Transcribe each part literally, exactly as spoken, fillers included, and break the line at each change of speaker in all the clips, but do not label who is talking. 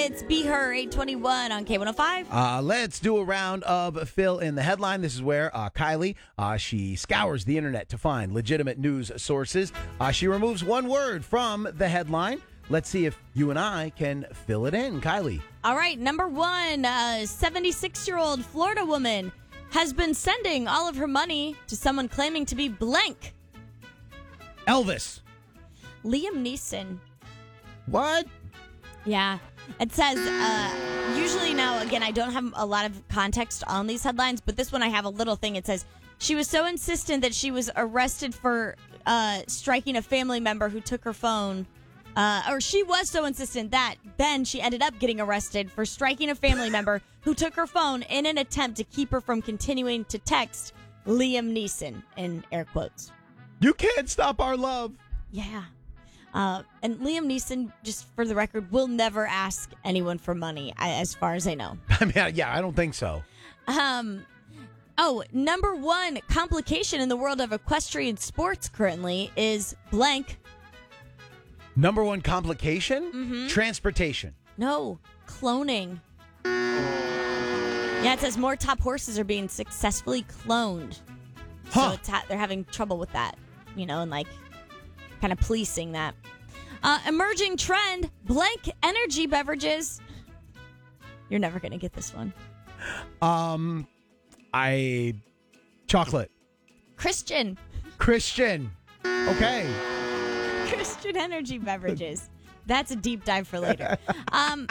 It's Be Her eight twenty-one on K one oh five.
Uh, let's do a round of Fill in the Headline. This is where uh, Kylie, uh, she scours the internet to find legitimate news sources. Uh, she removes one word from the headline. Let's see if you and I can fill it in. Kylie.
All right, number one, uh, seventy-six-year-old Florida woman has been sending all of her money to someone claiming to be blank.
Elvis.
Liam Neeson.
What?
Yeah. It says, uh, usually now, again, I don't have a lot of context on these headlines, but this one I have a little thing. It says, she was so insistent that she was arrested for uh, striking a family member who took her phone. Uh, or she was so insistent that then she ended up getting arrested for striking a family member who took her phone in an attempt to keep her from continuing to text Liam Neeson, in air quotes.
You can't stop our love.
Yeah. Uh, and Liam Neeson, just for the record, will never ask anyone for money, as far as I know.
I mean, yeah, I don't think so.
Um. Oh, number one complication in the world of equestrian sports currently is blank.
Number one complication?
Mm-hmm.
Transportation.
No, cloning. Yeah, it says more top horses are being successfully cloned.
Huh.
So it's ha- they're having trouble with that, you know, and like kind of policing that. Uh, emerging trend, blank energy beverages. You're never going to get this one.
Um, I, chocolate.
Christian.
Christian. Okay.
Christian energy beverages. That's a deep dive for later. Um,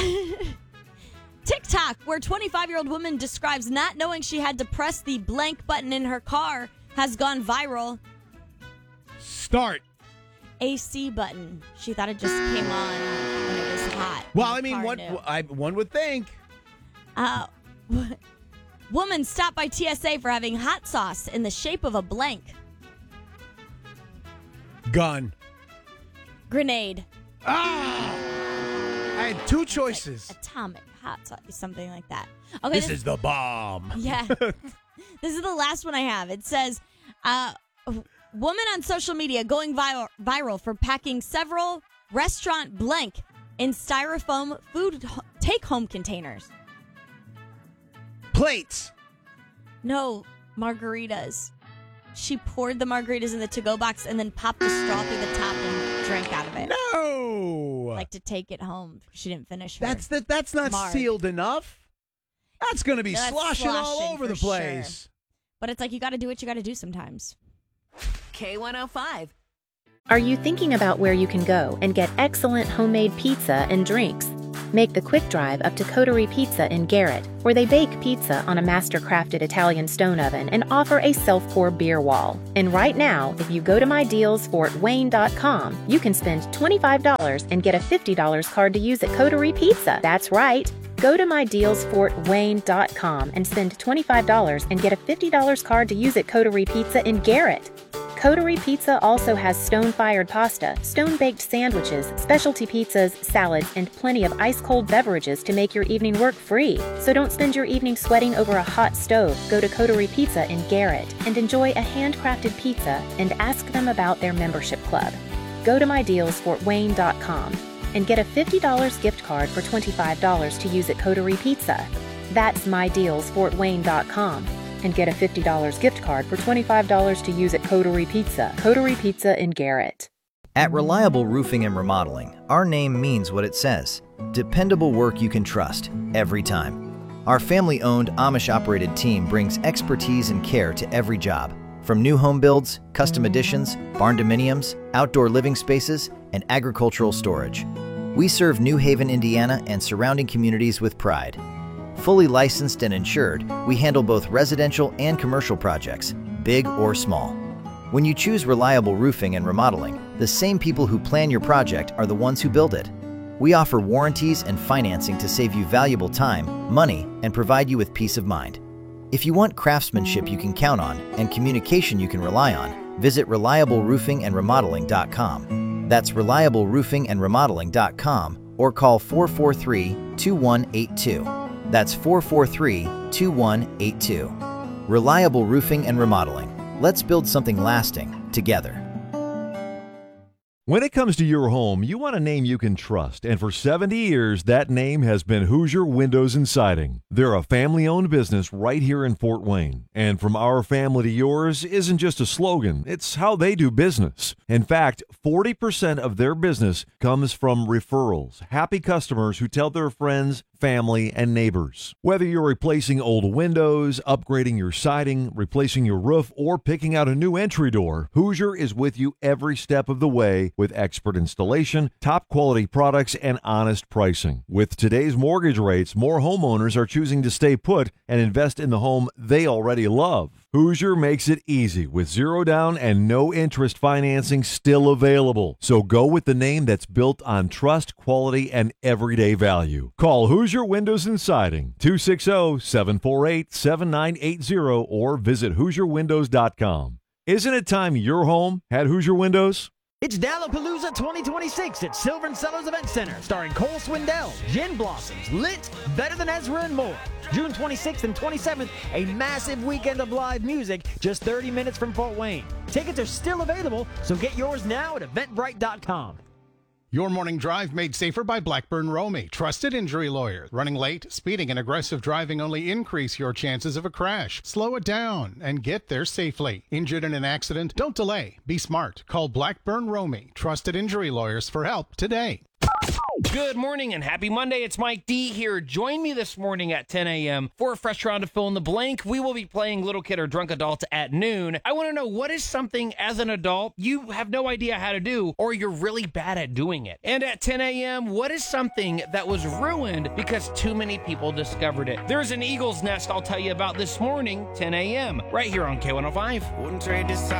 TikTok, where twenty-five-year-old woman describes not knowing she had to press the blank button in her car, has gone viral.
Start.
A C button. She thought it just came on when it was hot.
Well, I mean, what I, one would think.
Uh, woman stopped by T S A for having hot sauce in the shape of a blank.
Gun.
Grenade.
Ah! I had two choices.
Like atomic hot sauce, something like that. Okay,
this, this is the bomb.
Yeah. This is the last one I have. It says, uh, woman on social media going viral, viral for packing several restaurant blank in styrofoam food take-home containers.
Plates.
No, margaritas. She poured the margaritas in the to-go box and then popped the straw through the top and drank out of it.
No.
Like to take it home. She didn't finish her.
That's the, That's not
marg.
sealed enough. That's going to be
That's
sloshing all
sloshing
over the
for
place.
Sure. But it's like you got to do what you got to do sometimes.
K one oh five.
Are you thinking about where you can go and get excellent homemade pizza and drinks? Make the quick drive up to Coterie Pizza in Garrett, where they bake pizza on a master-crafted Italian stone oven and offer a self-pour beer wall. And right now, if you go to my deals fort wayne dot com, you can spend twenty-five dollars and get a fifty dollars card to use at Coterie Pizza. That's right. Go to my deals fort wayne dot com and spend twenty-five dollars and get a fifty dollars card to use at Coterie Pizza in Garrett. Coterie Pizza also has stone-fired pasta, stone-baked sandwiches, specialty pizzas, salads, and plenty of ice-cold beverages to make your evening work free. So don't spend your evening sweating over a hot stove. Go to Coterie Pizza in Garrett and enjoy a handcrafted pizza and ask them about their membership club. Go to my deals fort wayne dot com and get a fifty dollars gift card for twenty-five dollars to use at Coterie Pizza. That's my deals fort wayne dot com. And get a fifty dollars gift card for twenty-five dollars to use at Coterie Pizza. Coterie Pizza in Garrett.
At Reliable Roofing and Remodeling, our name means what it says. Dependable work you can trust, every time. Our family-owned, Amish-operated team brings expertise and care to every job. From new home builds, custom additions, barn dominiums, outdoor living spaces, and agricultural storage. We serve New Haven, Indiana, and surrounding communities with pride. Fully licensed and insured, we handle both residential and commercial projects, big or small. When you choose Reliable Roofing and Remodeling, the same people who plan your project are the ones who build it. We offer warranties and financing to save you valuable time, money, and provide you with peace of mind. If you want craftsmanship you can count on and communication you can rely on, visit reliable roofing and remodeling dot com. That's reliable roofing and remodeling dot com or call four four three, two one eight two. That's four four three, two one eight two. Reliable Roofing and Remodeling. Let's build something lasting together.
When it comes to your home, you want a name you can trust, and for seventy years, that name has been Hoosier Windows and Siding. They're a family-owned business right here in Fort Wayne, and from our family to yours isn't just a slogan, it's how they do business. In fact, forty percent of their business comes from referrals, happy customers who tell their friends, family, and neighbors. Whether you're replacing old windows, upgrading your siding, replacing your roof, or picking out a new entry door, Hoosier is with you every step of the way with expert installation, top quality products, and honest pricing. With today's mortgage rates, more homeowners are choosing to stay put and invest in the home they already love. Hoosier makes it easy with zero down and no interest financing still available. So go with the name that's built on trust, quality, and everyday value. Call Hoosier Windows and Siding, two six zero, seven four eight, seven nine eight zero, or visit hoosier windows dot com. Isn't it time your home had Hoosier Windows?
It's Dallapalooza twenty twenty-six at Silver and Sellers Event Center, starring Cole Swindell, Gin Blossoms, Lit, Better Than Ezra, and more. June twenty-sixth and twenty-seventh, a massive weekend of live music just thirty minutes from Fort Wayne. Tickets are still available, so get yours now at eventbrite dot com.
Your morning drive made safer by Blackburn Romy, trusted injury lawyer. Running late, speeding, and aggressive driving only increase your chances of a crash. Slow it down and get there safely. Injured in an accident? Don't delay. Be smart. Call Blackburn Romy, trusted injury lawyers, for help today.
Good morning and happy Monday. It's Mike D here. Join me this morning at ten a.m. for a fresh round of Fill in the Blank. We will be playing Little Kid or Drunk Adult at noon. I want to know, what is something as an adult you have no idea how to do, or you're really bad at doing it? And at ten a.m., what is something that was ruined because too many people discovered it? There's an eagle's nest I'll tell you about this morning, ten a.m., right here on K one oh five.
Wouldn't trade this